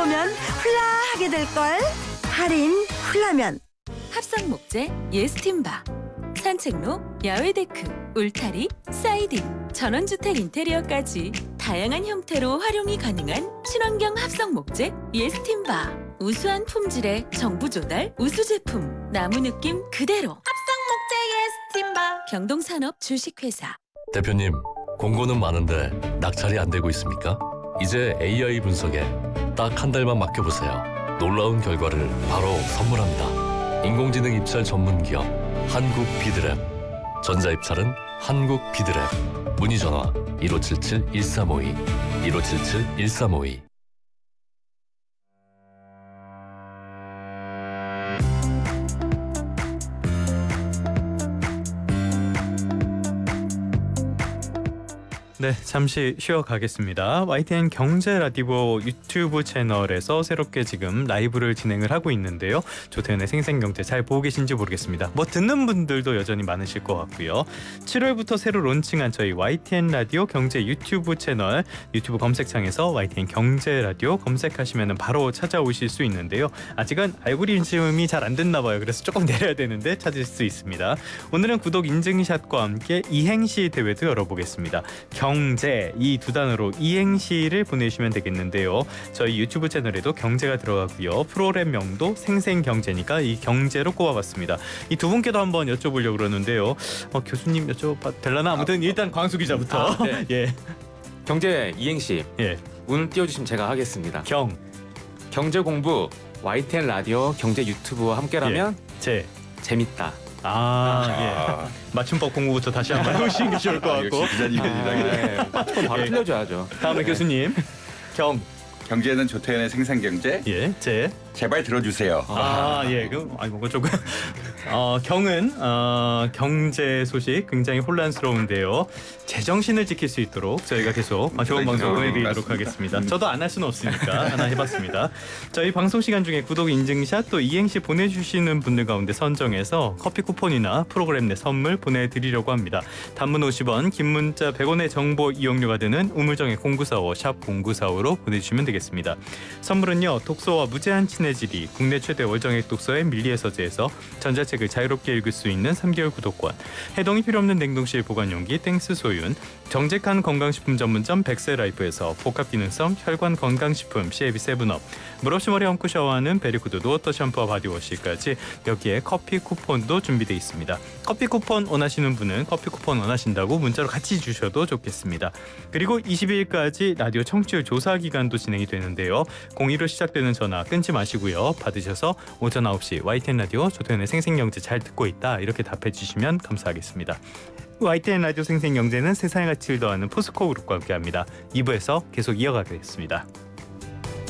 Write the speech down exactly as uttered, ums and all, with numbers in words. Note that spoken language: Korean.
보면 훌라하게 될걸. 할인 훌라면. 합성 목재 예스팀바, 산책로, 야외 데크, 울타리, 사이딩, 전원주택 인테리어까지 다양한 형태로 활용이 가능한 친환경 합성 목재 예스팀바. 우수한 품질의 정부 조달 우수 제품, 나무 느낌 그대로. 합성 목재 예스팀바. 경동산업 주식회사. 대표님, 공고는 많은데 낙찰이 안 되고 있습니까? 이제 에이아이 분석에 딱 한 달만 맡겨보세요. 놀라운 결과를 바로 선물합니다. 인공지능 입찰 전문 기업 한국 비드랩. 전자입찰은 한국 비드랩. 문의 전화 일오칠칠 일삼오이 일오칠칠 일삼오이. 네, 잠시 쉬어가겠습니다. 와이티엔 경제라디오 유튜브 채널에서 새롭게 지금 라이브를 진행을 하고 있는데요. 조태현의 생생경제 잘 보고 계신지 모르겠습니다. 뭐 듣는 분들도 여전히 많으실 것 같고요. 칠월부터 새로 론칭한 저희 와이티엔 라디오 경제 유튜브 채널, 유튜브 검색창에서 와이티엔 경제라디오 검색하시면 바로 찾아오실 수 있는데요. 아직은 알고리즘이 잘 안 됐나 봐요. 그래서 조금 내려야 되는데 찾을 수 있습니다. 오늘은 구독 인증샷과 함께 이행시 대회도 열어보겠습니다. 경제, 이 두 단어로 이행시를 보내주시면 되겠는데요. 저희 유튜브 채널에도 경제가 들어가고요. 프로그램명도 생생경제니까 이 경제로 꼽아봤습니다. 이 두 분께도 한번 여쭤보려고 그러는데요. 어, 교수님 여쭤봐도 되려나? 아무튼 일단 광수 기자부터. 아, 네. 예. 경제 이행시. 예. 운 띄워주시면 제가 하겠습니다. 경. 경제 공부 와이티엔 라디오 경제 유튜브와 함께라면 예. 제. 재밌다. 아, 예. 맞춤법 공부부터 다시 한번 해보시는 게 좋을 것 아, 같고. 역시 기자님입니다. 아, 네. 맞춤 바로 예. 틀려줘야죠. 다음에 교수님. 경. 경제는 조태현의 생생경제. 예. 제. 제발 들어주세요. 아, 예. 그 아니 뭔가 조금 어, 경은 어, 경제 소식 굉장히 혼란스러운데요. 제정신을 지킬 수 있도록 저희가 계속 좋은 방송 보내드리도록 하겠습니다. 저도 안 할 수는 없으니까 하나 해봤습니다. 저희 방송 시간 중에 구독 인증샷 또 이행시 보내주시는 분들 가운데 선정해서 커피 쿠폰이나 프로그램 내 선물 보내드리려고 합니다. 단문 오십 원, 긴 문자 백 원의 정보 이용료가 드는 우물정의 공구사오 샵 공구사오로 보내주시면 되겠습니다. 선물은요, 독서와 무제한 친해지리, 국내 최대 월정액 독서의 밀리의 서재에서 전자책을 자유롭게 읽을 수 있는 삼 개월 구독권, 해동이 필요 없는 냉동실 보관용기 땡스 소윤, 정직한 건강식품 전문점 백세라이프에서 복합기능성 혈관 건강식품 시에비 세븐업, 물없이 머리 얹고 샤워하는 베리쿠드 노워터 샴푸와 바디워시까지 여기에 커피 쿠폰도 준비되어 있습니다. 커피 쿠폰 원하시는 분은 커피 쿠폰 원하신다고 문자로 같이 주셔도 좋겠습니다. 그리고 이십 일까지 라디오 청취율 조사 기간도 진행이 되는데요. 공이로 시작되는 전화 끊지 마시고요. 받으셔서 오전 아홉 시 와이티엔 라디오 조태현의 생생경제 잘 듣고 있다 이렇게 답해 주시면 감사하겠습니다. 와이티엔 라디오 생생경제는 세상의 가치를 더하는 포스코 그룹과 함께합니다. 이 부에서 계속 이어가겠습니다.